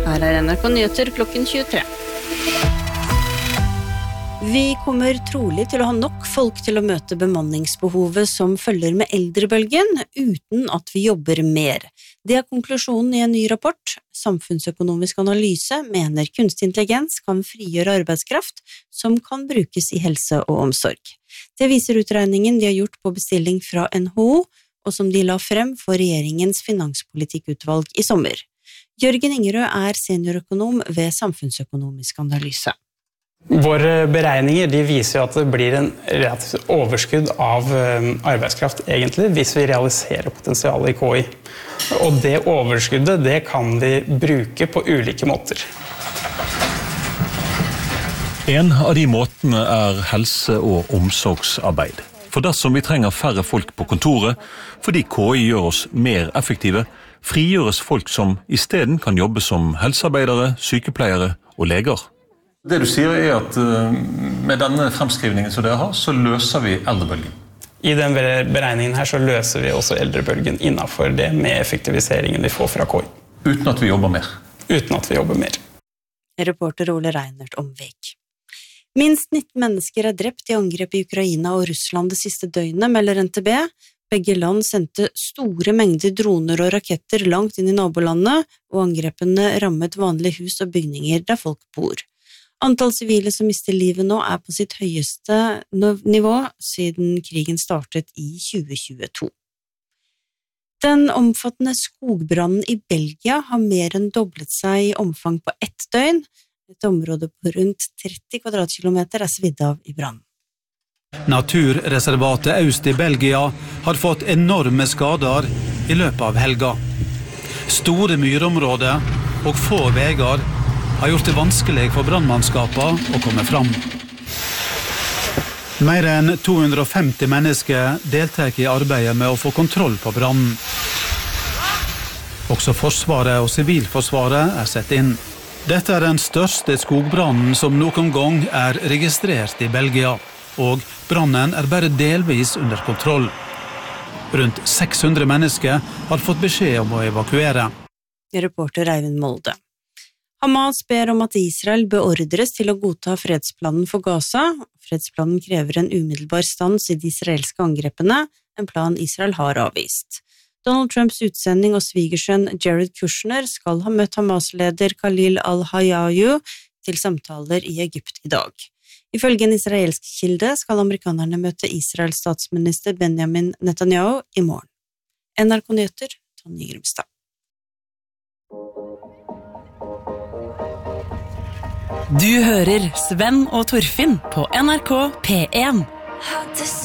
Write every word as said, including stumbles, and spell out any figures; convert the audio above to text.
Her er N R K Nyheter klokken tjuetre. Vi kommer trolig til å ha nok folk til å møte bemanningsbehovet som følger med eldrebølgen, uten at vi jobber mer. Det er konklusjonen i en ny rapport. Samfunnsøkonomisk analyse mener kunstig intelligens kan frigjøre arbeidskraft som kan brukes i helse og omsorg. Det viser utregningen de har gjort på bestilling fra N H O, og som de la frem for regjeringens finanspolitikkutvalg i sommer. Jørgen Ingerød er seniorøkonom ved Samfunnsøkonomisk analyse. Våre beregninger de viser jo at det blir en relativt overskudd av arbeidskraft egentlig, hvis vi realiserer potensialet i K I. Og det overskuddet det kan vi bruke på ulike måter. En av de måtene er helse- og omsorgsarbeid. For dersom vi trenger færre folk på kontoret, fordi K I gjør oss mer effektive, frigjøres folk som i stedet kan jobbe som helsearbeidere, sykepleiere og leger. Det du sier er at med denne fremskrivningen som dere har, så løser vi eldrebølgen. I den beregningen her så løser vi også eldrebølgen innenfor det med effektiviseringen vi får fra K I. Uten at vi jobber mer. Uten at vi jobber mer. Reporter Ole Reinert Omvik. Minst nitten mennesker er drept i angrep i Ukraina og Russland det siste døgnet, melder N T B. Begge land sendte store mengder droner og raketter langt inn i nabolandet, og angrepene rammet vanlige hus og bygninger der folk bor. Antall sivile som mister livet nå er på sitt høyeste nivå siden krigen startet i tjue tjueto. Den omfattende skogbrannen i Belgia har mer enn doblet seg i omfang på ett døgn. Et område på rundt tretti kvadratkilometer er svidd av i brann. Naturreservatet Aust i Belgia har fått enorme skader i løpet av helga. Store myrområder og få veier har gjort det vanskelig for brannmannskapene å komme fram. Mer enn to hundre og femti mennesker deltar i arbeidet med å få kontroll på brannen. Også Forsvaret og Sivilforsvaret er sett inn. Dette er den største skogbrannen som noen gang er registrert i Belgia, og brannen er bare delvis under kontroll. Rundt seks hundre mennesker har fått beskjed om å evakuere. Reporter Eivind Molde. Hamas ber om at Israel beordres til å godta fredsplanen for Gaza. Fredsplanen krever en umiddelbar stans i de israelske angrepene, en plan Israel har avvist. Donald Trumps utsending og svigersønn Jared Kushner skal ha møtt Hamas-leder Khalil al-Hayyayu til samtaler i Egypt i dag. Ifølge en israelsk kilde skal amerikanerne møte Israels statsminister Benjamin Netanyahu i morgen. N R K Nyheter, Tonje Grimstad. Du hører Sven og Torfinn på N R K P en.